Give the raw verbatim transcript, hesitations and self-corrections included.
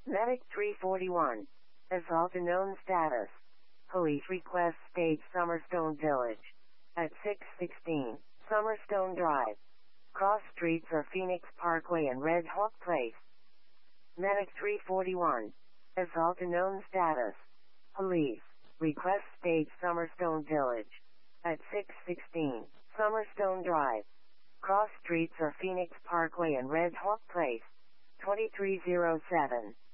Medic three forty-one. Assault unknown status. Police request stage Summerstone Village. At six sixteen, Summerstone Drive. Cross streets are Phoenix Parkway and Red Hawk Place. Medic three forty-one. Assault unknown status. Police. Request stage Summerstone Village. At six sixteen, Summerstone Drive. Cross streets are Phoenix Parkway and Red Hawk Place. twenty-three oh seven.